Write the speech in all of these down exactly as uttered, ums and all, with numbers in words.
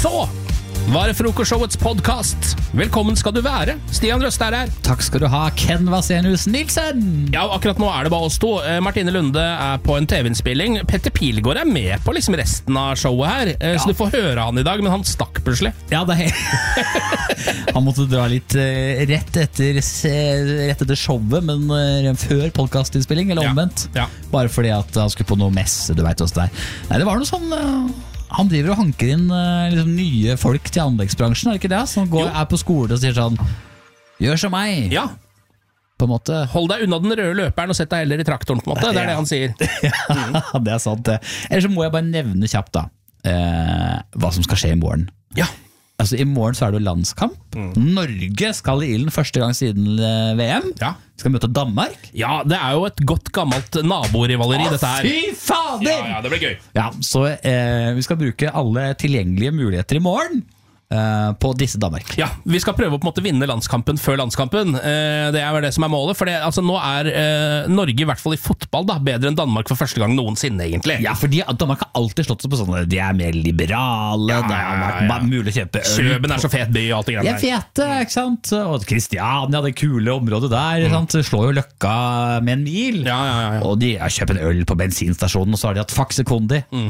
Så var det Frokostshowets podcast. Velkommen skal du være. Stian Røst er her. Takk skal du ha, Ken Vasenius Nilsen. Ja, akkurat nå er det bare oss to. Martine Lunde er på en T V-innspilling. Petter Pilgaard er med på liksom resten av showet her. Ja. Så du får høre han i dag, men han stakk plutselig. Ja, det er Han måtte dra litt uh, rett, etter, rett etter showet, men uh, før podcastinnspilling, eller omvendt. Ja. Ja. Bare fordi at han skulle på noe messe, du vet også der. Nei, det var noe sånn... Uh, Han driver og hanker inn uh, liksom, nye folk til anleggsbransjen, er det ikke det? Som går, er på skole og sier sånn, gjør som meg. Ja. På en måte. Hold deg unna den røde løperen og sett deg heller i traktoren, på en måte. Det er ja. det han sier. Ja, det er sant det. Ellers så må jeg bare nevne kjapt da, uh, hva som skal skje i morgen. Ja. Altså I morgen så er det jo landskamp. mm. Norge skal i ilden første gang siden uh, V M. Ja. Skal møte Danmark. Ja, det er jo et godt gammelt naborivaleri, dette her. Fy fader! Ja, ja, det blir gøy. Ja, så eh, vi skal bruke alle tilgjengelige muligheter i morgen eh, på disse Danmark. Ja, vi skal prøve å på en måte vinne landskampen før landskampen. Eh, det er vel det som er målet, for det, altså, nå er eh, Norge, i hvert fall i fotball, da, bedre enn Danmark for første gang noensinne, egentlig. Ja, fordi Danmark har alltid slått seg på sånne, de er mer liberale, ja, det har vært ja, ja. mulig å kjøpe øl. Kjøben er så fet by og alt det grann der. De er fete, ikke sant? Og Kristiania, det kule området der, mm. sant? Slår jo Løkka med en mil. Ja, ja, ja, ja. Og de har kjøpt en øl på bensinstasjonen, og så har de hatt Faxe Kondi. Mm.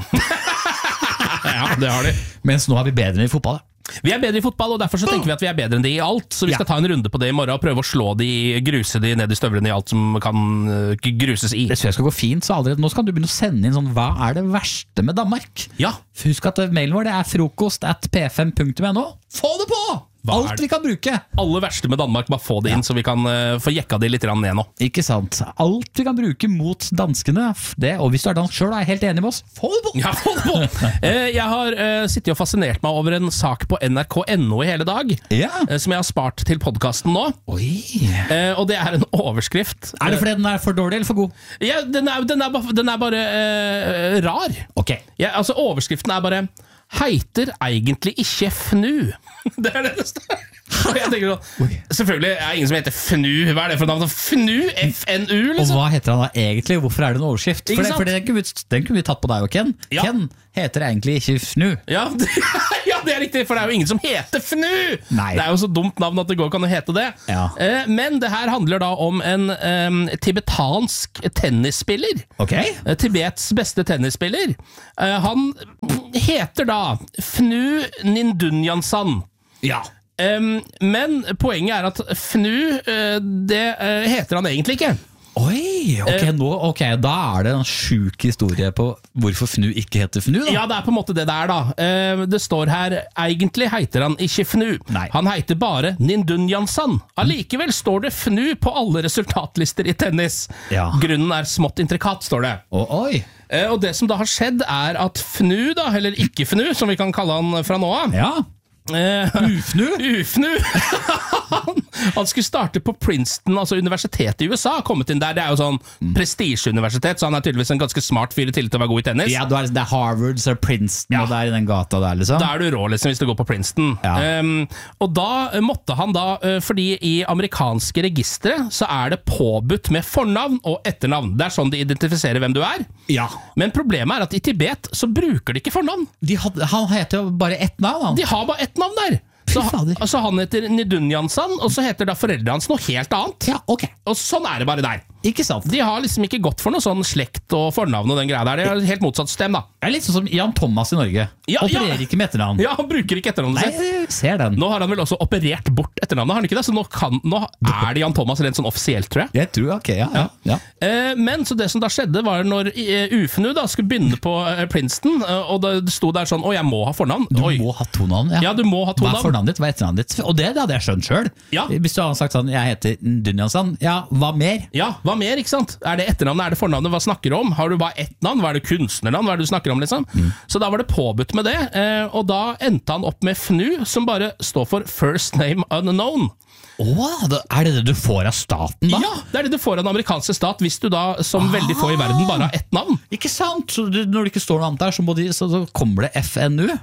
Ja, det har de. Mens nå er vi bedre enn i fotball. Vi er bedre i fotball, og derfor så tenker vi at vi er bedre enn de i alt. Så vi skal ta en runde på det i morgen og prøve å slå de, gruse de ned i støvlene i alt som kan uh, gruses i. Det tror jeg skal gå fint, så allerede nå skal du begynne å sende inn sånn, hva er det verste med Danmark? Ja. Husk at mailen vår det er frokost at p fem punktum n o. Få det på! Alt vi kan bruke. Aller verste med Danmark, bare få det inn, ja. Så vi kan uh, få jekka det litt ned nå. Ikke sant. Alt vi kan bruke mot danskene, det, og hvis du er dansk selv, er jeg helt enig med oss. Få det på! Ja, få det på! uh, jeg har uh, sittet og fascinert meg over en sak på N R K punktum N O i hele dag, ja. uh, som jeg har spart til podcasten nå. Oi. Uh, og det er en overskrift. Er det fordi den er for dårlig eller for god? Ja, den er, den er, den er bare uh, rar. Ok. Ja, altså, overskriften er bare heiter egentlig ikke fnu. Det er det det står. Jeg tenker sånn, selvfølgelig er det ingen som heter Fnu. Hva er det for navn? Fnu? F N U liksom? Og hva heter han da egentlig? Hvorfor er det en overskrift? For, det, for det, den, kunne vi, den kunne vi tatt på deg og Ken. Ja. Ken heter egentlig ikke Fnu. Ja det, ja, det er riktig, for det er jo ingen som heter Fnu. Nei. Det er jo så dumt navn at det går kan hete det. Ja. eh, Men det her handler da om en um, tibetansk tennisspiller. Okay. eh, Tibets beste tennisspiller. eh, Han heter da Fnu Nindunyansan. Ja. Um, men poenget er at Fnu, uh, det uh, heter han egentlig ikke. Oi, ok, uh, nå, ok, da er det en syk historie på hvorfor Fnu ikke heter Fnu da. Ja, det er på en måte det der da. uh, Det står her, egentlig heter han ikke Fnu. Nei. Han heter bare Nindunyansan. Allikevel står det Fnu på alle resultatlister i tennis. Ja. Grunnen er smått intrikat, står det. oh, Oi uh, Og det som da har skjedd er at Fnu da, eller ikke Fnu, som vi kan kalle han fra nå av. Ja. Uh, Ufnu? Ufnu. han, han skulle starte på Princeton, altså universitetet i U S A. Kommet inn der, det er jo sånn mm. prestisjeuniversitet, så han er tydeligvis en ganske smart fyr i tillegg til å være god i tennis. Ja, er, det er Harvard, så er Princeton, ja. Og det er i den gata der liksom. Da er du rå liksom hvis du går på Princeton. Ja. um, Og da måtte han da, fordi i amerikanske registre så er det påbudt med fornavn og etternavn. Det er sånn de identifiserer hvem du er. Ja. Men problemet er at i Tibet så bruker de ikke fornavn. De had, Han heter jo bare ett navn han. De har bare ett navn der. Så, altså han heter Nidunyansan, og så heter da foreldre hans noe helt annet. Ja, ok. Og sånn er det bare der. Ikke sant? De har liksom ikke gått for noe sånn slekt og fornavn og den greia der. Det er helt motsatt system da. Det er litt sånn som Jan Thomas i Norge. Ja, Opererer ja. ikke med etternavn. Ja, han bruker ikke etternavnet sitt. Nei, jeg ser den. Nå har han vel også operert bort etternavnet, har han ikke det? Så nå, kan, nå er det Jan Thomas rent sånn offisielt, tror jeg. Jeg tror, ok, ja. ja. ja. Eh, men så det som da skjedde var når uh, Ufnu da skulle begynne på uh, Princeton, uh, og det sto der sånn, å jeg må ha fornavn. Du Oi. må ha to navn, ja. Ja, du må ha to navn. Hva er fornavnet ditt, hva er etternavnet ditt? Og det, det hadde jeg skjønt selv. Ja. Hvis du hadde sagt sånn, jeg heter Dunyansan, ja, hva mer? Ja, hva mer, ikke sant? Er det etternavnet, er det fornavnet, hva snakker du om? Har du bare ett navn, hva er det kunstnernavn, hva er det du snakker om liksom? Mm. Så da var det påbudt med det, eh, og da endte han opp med Fnu, som bare står for First Name Unknown. Åh, er det det du får av staten da? Ja, det er det du får av den amerikanske stat, hvis du da, som ah. veldig få i verden, bare har ett navn. Ikke sant? Så du, når det ikke står noe annet der, så, må de, så, så kommer det F N U. Ja,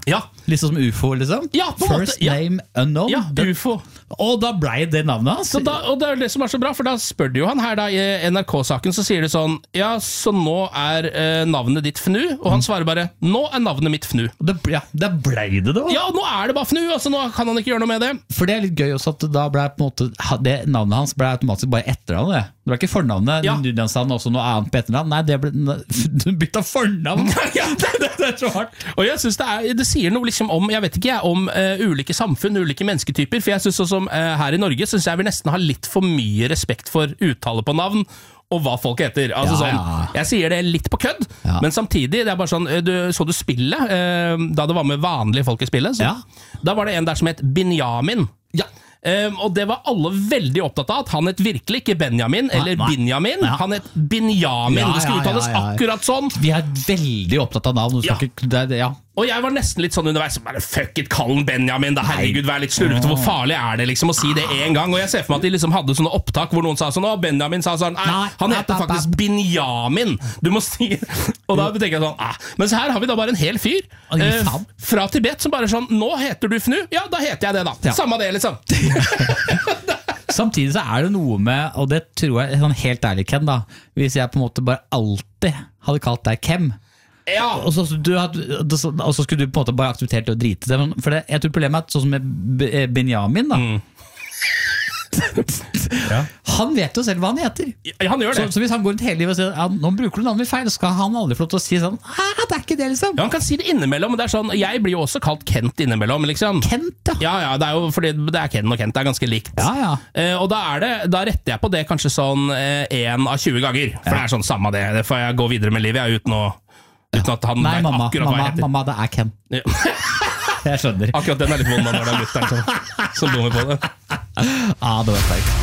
Litt som U F O, liksom? Ja, på en First måte, ja. name unknown. Ja, Den, U F O. Og da ble det navnet hans. Så da, og det er det som er så bra, for da spør du jo han her da i N R K-saken, så sier det sånn, ja, så nå er eh, navnet ditt F N U, og han svarer bare, nå er navnet mitt F N U. Det, ja, da ble det det også. Ja, nå er det bare F N U, altså nå kan han ikke gjøre noe med det. For det er litt gøy også at da ble på en måte, det navnet hans ble automatisk bare etternavnet det. Det var ikke fornavnet, Ja. Nudjansson også noe annet på etternavn. Nei, det ble, du bytta fornavn. Ja, det, det, det er så hardt. Og jeg synes det, er, det sier noe liksom om, jeg vet ikke jeg, om uh, ulike samfunn, ulike mennesketyper, for jeg synes også som uh, her i Norge, synes jeg vi nesten har litt for mye respekt for uttale på navn, og hva folk heter. Altså, Ja, sånn, ja. jeg sier det litt på kødd, Ja. men samtidig, det er bare sånn, du, så du spillet, uh, da det var med vanlige folk i spillet, så, Ja. da var det en der som het Benjamin. Ja. Um, og det var alle veldig opptatt av, at han het virkelig ikke Benjamin, eller nei. Benjamin, Ja. han het Benjamin, Ja, det skulle ja, uttales ja, ja. akkurat sånn. Vi er veldig opptatt av navn. Du skal Ja. ikke, det, det, ja. Og jeg var nesten litt sånn underveis, bare fuck it, kall den Benjamin, da herregud, vær litt slurvete, hvor farlig er det liksom å si det en gang? Og jeg ser for meg at de liksom hadde sånne opptak hvor noen sa sånn, å, Benjamin sa sånn, nei, Nei, han nei, heter nei, faktisk Benjamin, du må si, og da tenker jeg sånn, ah. Men så her har vi da bare en hel fyr, Å, gi eh, faen. fra Tibet, som bare sånn, nå heter du F N U, ja, da heter jeg det da, Ja. samme det liksom. Samtidig så er det noe med, og det tror jeg sånn helt ærlig, Ken, da, hvis jeg på en måte bare alltid hadde kalt deg Kem, Ja, og så, du hadde, og så skulle du på en måte bare akseptert det og drite det. Men- For det, jeg tror problemet er at sånn som med B- Benjamin da, Ja. han vet jo selv hva han heter. Ja, han gjør Så, det. så hvis han går rundt hele livet og sier ja, nå bruker du navnet mitt feil, så skal han aldri få lov til å si sånn «Hæ, det er ikke det liksom». Ja, han kan si det innimellom, men det er sånn, jeg blir jo også kalt Kent innimellom, liksom. Kent, ja. Ja, ja, det er jo fordi det er Ken og Kent, det er ganske likt. Ja, ja. Eh, og da, er det, da retter jeg på det kanskje sånn én av tjue ganger. For det er sånn samme det. Det får jeg gå videre med livet jeg, uten, å, uten at han Nei, vet mamma, akkurat hva mamma, jeg heter. mamma, det er Ken. Ja. Jeg skjønner. Akkurat den er litt vond da, når det er mutter'n som, som bommer på det. Ja, det var sterkt.